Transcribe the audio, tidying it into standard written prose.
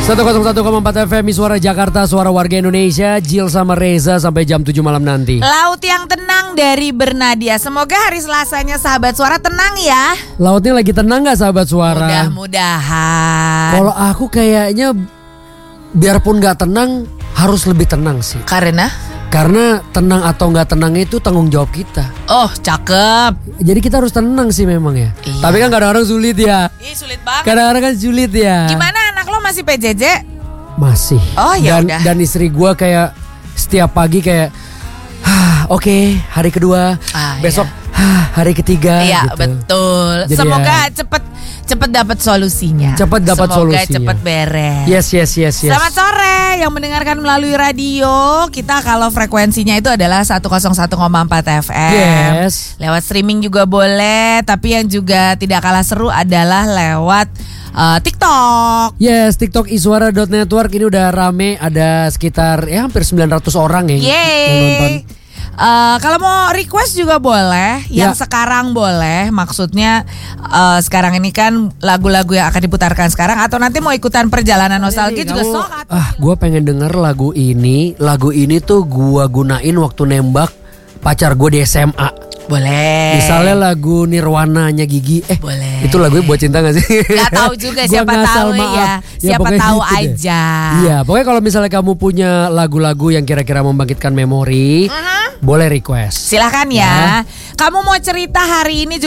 101,4 FM Suara Jakarta, suara warga Indonesia. Jill sama Reza sampai jam 7 malam nanti. Laut yang tenang dari Bernadia. Semoga hari Selasanya sahabat suara tenang ya. Lautnya lagi tenang gak sahabat suara? Mudah-mudahan. Kalau aku kayaknya biarpun gak tenang harus lebih tenang sih. Karena tenang atau gak tenang itu tanggung jawab kita. Oh cakep. Jadi kita harus tenang sih memang ya. Iya. Tapi kan kadang-kadang sulit ya. Ih sulit banget. Kadang-kadang kan sulit ya. Gimana anak lo masih PJJ? Masih. Oh ya udah. Dan istri gue kayak setiap pagi kayak oke, hari kedua, besok hari ketiga. Iya gitu. betul. Jadi semoga cepet dapat solusinya. Semoga cepet beres. Yes. Selamat sore yang mendengarkan melalui radio. Kita kalau frekuensinya itu adalah 101,4 FM. Yes. Lewat streaming juga boleh. Tapi yang juga tidak kalah seru adalah lewat TikTok. Yes, TikTok iswara.network ini udah rame. Ada sekitar hampir 900 orang yang nonton. Kalau mau request juga boleh, yang sekarang boleh. Maksudnya sekarang ini kan lagu-lagu yang akan diputarkan sekarang, atau nanti mau ikutan perjalanan nostalgia juga sok. Gue pengen denger lagu ini. Lagu ini tuh gue gunain waktu nembak pacar gue di SMA. Boleh. Misalnya lagu Nirwana-nya Gigi. Boleh. Itu lagunya buat cinta gak sih? Gak tahu juga, siapa tahu ya. Siapa tahu gitu aja. Iya, pokoknya kalau misalnya kamu punya lagu-lagu yang kira-kira membangkitkan memori, boleh request. Silahkan ya. Kamu mau cerita hari ini juga